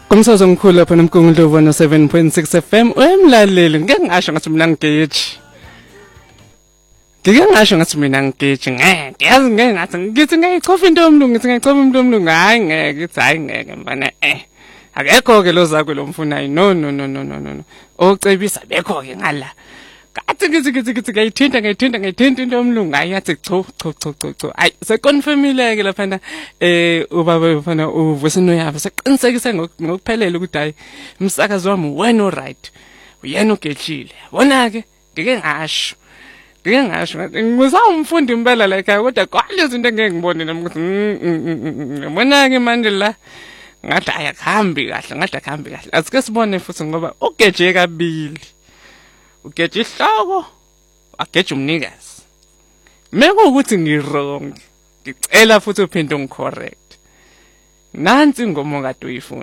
Kumsakazo omkhulu lapha nomkhulu 7.6 FM wemlaleli ngeke ngasho ngathi mina ngigeji. Ngeke ngasho ngathi mina ngigeji ngeke yazi ngeke ngathi ngithi ngayichofa into yomlungu ngithi ngayichofa into yomlungu hayi ngeke ngithi hayi ngeke mfana akekho ke lo zakwe lo mfunayo no ocebisa bekho ke ngala kathi ngithi ngayithinta into yomlungu hayi yathi cho ayi seconfirmile ke lapha ubaba mfana uvusino yabo seqinisekise ngokuphelele ukuthi hayi umsakazo wami wena o right uyena ogejile bona ke ngeke ngasho ngizawumfundi impela la ekhaya kodwa kwale izinto engeke ngibone nami ukuthi bona ke manje la ngathi ayakhambi kahle asike sibone futhi ngoba ugeje kabili ugeje ihloko ageje umnikazi meko ukuthi ngirong ngicela futhi uphinde ungicorrect nansi ingoma kade uyifuna